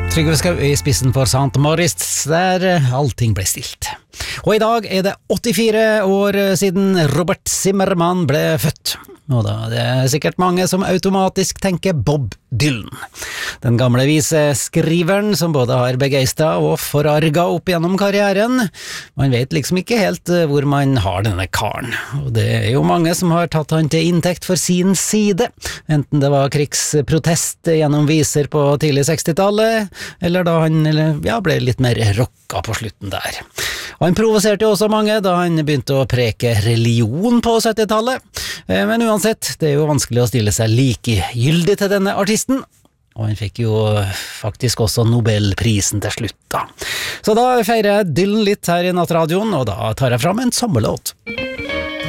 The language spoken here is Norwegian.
Trygve Skau i spissen for St. Moritz, der allting ble stilt. Og i dag er det 84 år siden Robert Zimmermann ble født. Og da er det sikkert mange som automatisk tenker Bob Dylan. Den gamle viseskriveren som både har begeistret og forarget opp gjennom karrieren. Man vet liksom ikke helt hvor man har denne karen. Og det er jo mange som har tatt han til inntekt for sin side. Enten det var krigsprotest gjennom viser på tidlig 60-tallet, eller da han ble litt mer rocka på slutten der. Han provoserte jo også mange da han begynte å preke religion på 70-tallet. Men uansett, det er jo vanskelig å stille seg likegyldig til denne artisten. Og han fikk jo faktisk også Nobelprisen til slutt da. Så da feirer jeg Dylan litt her i Nattradioen, og da tar jeg fram en sommerlåt.